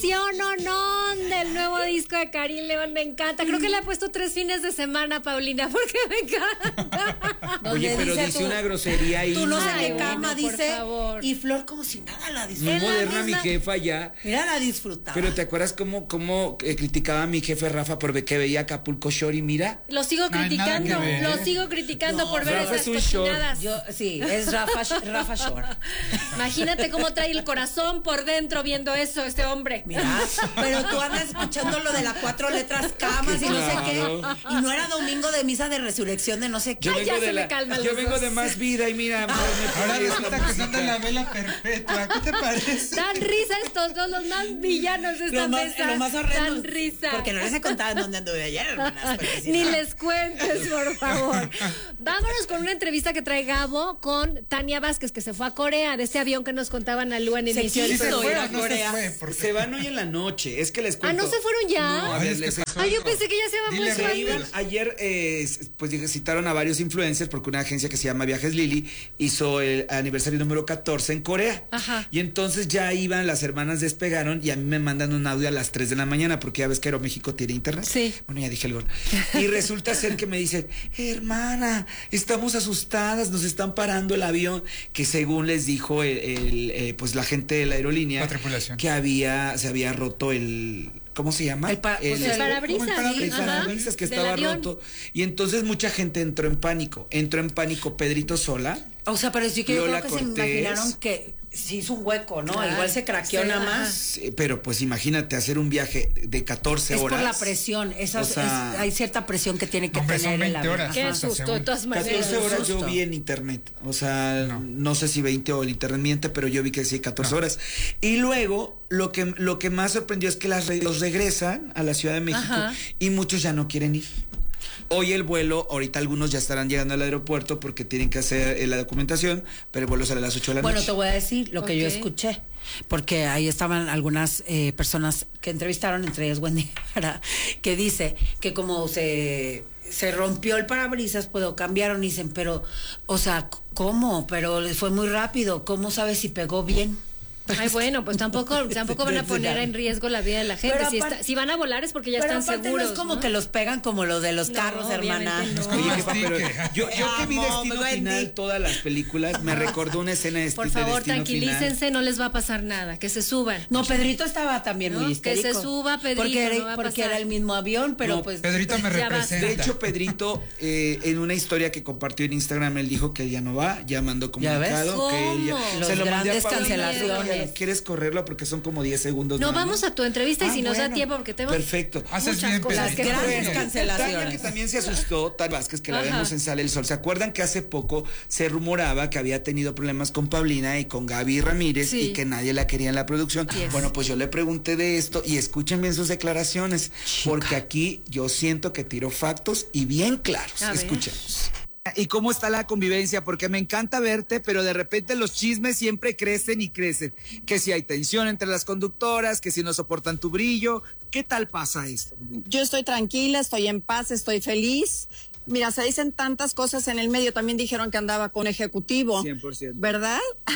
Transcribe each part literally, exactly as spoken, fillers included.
promoción o no del nuevo disco de Karim León. Me encanta. Creo que le he puesto tres fines de semana, Paulina, porque me encanta. Oye, pero dice tú, una grosería ahí. Tú no sé qué bueno, cama, dice. Favor. Y Flor como si nada la Muy disfrutaba. moderna mi jefa ya. Mira, la disfrutaba. Pero ¿te acuerdas cómo, cómo eh, criticaba a mi jefe Rafa por que veía Acapulco Shore y mira? Lo sigo No hay nada criticando, que ver. lo sigo criticando No, por ver Rafa esas es un short. cochinadas. Yo, sí, es Rafa, Rafa Shore. Imagínate cómo trae el corazón por dentro viendo eso, este hombre. Mira, pero tú andas escuchando lo de las cuatro letras camas y no sé Claro. qué. Y no era domingo de misa de resurrección de no sé qué. Yo Ay, vengo ya de se la, me calman yo los vengo dos. de más vida y mira, me Ahora pone esta resulta que son de la música. vela perpetua. ¿Qué te parece? Dan risa estos dos, los más villanos de esta Lo más, mesa. lo más horrendo. Dan risa. Porque no les he contado en dónde anduve ayer, hermanas. porque si Ni no- les cuentes, por favor. Vámonos con una entrevista que trae Gabo con Tania Vázquez, que se fue a Corea, de ese avión que nos contaban a Lu en el Se inicio del quiso ¿Se programa. fue ir o a no se Corea. fue? Porque- Se van hoy en la noche, es que les Ah, cuento. ¿no se fueron ya? No, a ver, Ay, es que les- pasó Ay, yo algo. pensé que ya se había Dile puesto rápido. ahí. Iban- ayer eh, pues dije, citaron a varios influencers porque una agencia que se llama Viajes Lili hizo el aniversario número catorce en Corea. Ajá. Y entonces ya iban, las hermanas despegaron y a mí me mandan un audio a las tres de la mañana porque ya ves que Aeroméxico tiene internet. Sí. Bueno, ya dije el gol. Y resulta ser que me dicen, hermana, estamos asustadas, nos están parando el avión, que según les dijo el, el, eh, pues la gente de la aerolínea, La tripulación. que había, se había roto el, ¿cómo se llama? El pa- pues El el- parabrisas. ¿cómo el parabrisas? El Ajá, parabrisas que del estaba avión. roto. Y entonces mucha gente entró en pánico. Entró en pánico Pedrito Sola. O sea, pero sí que yo Lola creo que se Cortés. imaginaron que se hizo un hueco, ¿no? Claro. Igual se craqueó Sí, nada ajá. más. Sí, pero pues imagínate hacer un viaje de catorce Es horas. por la presión. Esas, O sea, es- hay cierta presión que tiene que Hombre, son tener el veinte avión. horas. Qué Ajá. Ajá, susto, de según. todas maneras. catorce horas yo Susto. vi en internet. O sea, no. No. sé si veinte o el internet miente, pero yo vi que sí, catorce horas. Y luego, lo que, lo que más sorprendió es que las re- los regresan a la Ciudad de México Ajá. y muchos ya no quieren ir. Hoy el vuelo, ahorita algunos ya estarán llegando al aeropuerto porque tienen que hacer eh, la documentación, pero el vuelo sale a las ocho de la Bueno, noche. te voy a decir lo que yo Ok. escuché, porque ahí estaban algunas eh, personas que entrevistaron, entre ellas Wendy Guevara, que dice que como se, se rompió el parabrisas, pues lo cambiaron y dicen, pero, o sea, ¿cómo? Pero les fue muy rápido, ¿cómo sabes si pegó bien? Ay, bueno, pues tampoco, tampoco van a poner en riesgo la vida de la gente. Pero Si, aparte- está- si van a volar es porque ya Pero están aparte seguros. no es como ¿no? que los pegan como lo de los No, carros, hermana. obviamente no. Oye, Como jefa, pero sticker. yo, yo que vi Amo, Destino Wendy. Final, todas las películas, me recordó una escena de, Por de favor, Destino tranquilícense, Final. no les va a pasar nada. Que se suban. No, Pedrito estaba también No, muy que histérico. se suba Pedrito, Porque era, no va a porque pasar. era el mismo avión, pero No, pues... Pedrito me Ya basta. representa. De hecho, Pedrito, eh, en una historia que compartió en Instagram, él dijo que él ya no va, ya mandó ¿Ya ves? comunicado. Que él ya- ¿Cómo? Los se lo mandé a grandes Paulina, cancelaciones. ¿Quieres correrlo? Porque son como diez segundos. No, nada más. vamos a tu entrevista y Ah, si nos da bueno. tiempo, porque tenemos Perfecto. Haces muchas bien, cosas Pedrito. que Las grandes hacer. cancelaciones. Tania, que también se asustó, Tania Vázquez, que la Ajá. vemos en Sale el Sol. ¿Se acuerdan que hace poco se rumoraba que había tenido problemas con Paulina y con Gaby Ramírez Sí. y que nadie la quería en la producción? Yes. Bueno, pues yo le pregunté de esto y escuchen bien sus declaraciones, porque aquí yo siento que tiró factos y bien claros. A ver. Escuchemos. ¿Y cómo está la convivencia? Porque me encanta verte, pero de repente los chismes siempre crecen y crecen. Que si hay tensión entre las conductoras, que si no soportan tu brillo. ¿Qué tal pasa esto? Yo estoy tranquila, estoy en paz, estoy feliz. Mira, se dicen tantas cosas en el medio. También dijeron que andaba con ejecutivo. cien por ciento. ¿Verdad?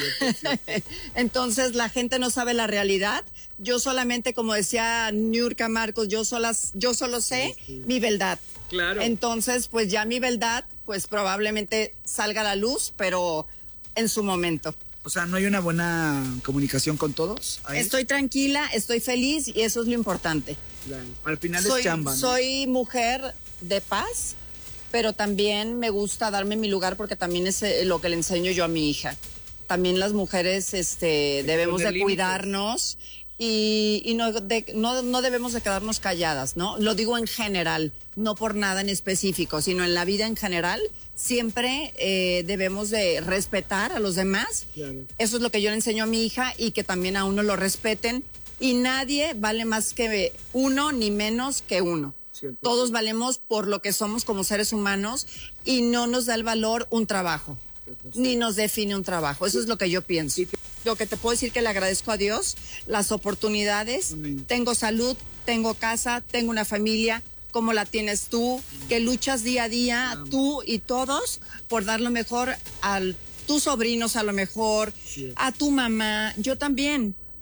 Entonces la gente no sabe la realidad. Yo solamente, como decía Niurka Marcos, yo, solas, yo solo sé mi verdad. Claro. Entonces, pues ya mi verdad, pues probablemente salga a la luz, pero en su momento. O sea, ¿no hay una buena comunicación con todos? ahí? Estoy tranquila, estoy feliz y eso es lo importante. Claro. Al final soy, es chamba, ¿no? soy mujer de paz, pero también me gusta darme mi lugar porque también es eh, lo que le enseño yo a mi hija. También las mujeres este, debemos poner de límites. cuidarnos y, y no, de- no, no debemos de quedarnos calladas, ¿no? Lo digo en general, no por nada en específico, sino en la vida en general. Siempre eh, debemos de respetar a los demás. Claro. Eso es lo que yo le enseño a mi hija y que también a uno lo respeten. Y nadie vale más que uno ni menos que uno. Cierto. Todos valemos por lo que somos como seres humanos y no nos da el valor un trabajo, ni nos define un trabajo. Eso es lo que yo pienso. Lo que te puedo decir que le agradezco a Dios, las oportunidades, Amén. tengo salud, tengo casa, tengo una familia, como la tienes tú, que luchas día a día, tú y todos, por dar lo mejor a tus sobrinos, a lo mejor, Sí. a tu mamá, yo también.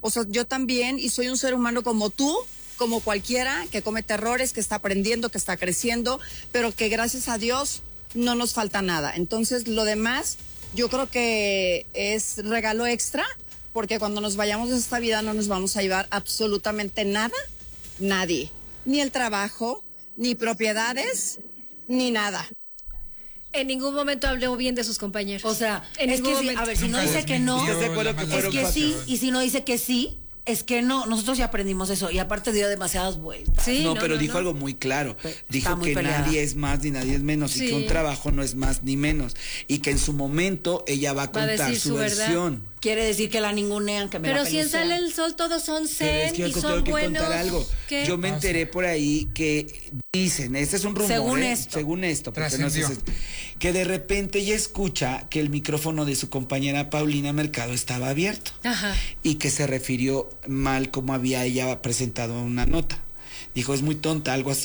O sea, yo también, y soy un ser humano como tú, como cualquiera, que comete errores, que está aprendiendo, que está creciendo, pero que gracias a Dios no nos falta nada. Entonces, lo demás, yo creo que es regalo extra, porque cuando nos vayamos de esta vida no nos vamos a llevar absolutamente nada, nadie. Ni el trabajo, ni propiedades, ni nada. En ningún momento habló bien de sus compañeros. O sea, en es ningún que si, momento. a ver, si no dice que no, ¿Estás de acuerdo que es fueron que cuatro? sí, y si no dice que sí, es que no. Nosotros ya aprendimos eso, y aparte dio demasiadas vueltas. Sí, no, no, pero no, dijo no. algo muy claro. Está Dijo muy que peleada. nadie es más ni nadie es menos Sí. y que un trabajo no es más ni menos. Y que en su momento ella va a Va a contar decir su, su verdad. versión. Quiere decir que la ningunean, que me Pero la si en pelucean. Sale el Sol todos son Pero es zen que yo y te son tengo que buenos. contar algo. ¿Qué? Yo me enteré por ahí que dicen, este es un rumor, Según ¿eh? esto. según esto, porque no sé Trascendió. si- que de repente ella escucha que el micrófono de su compañera Paulina Mercado estaba abierto Ajá. y que se refirió mal como había ella presentado una nota. Dijo, es muy tonta, algo así.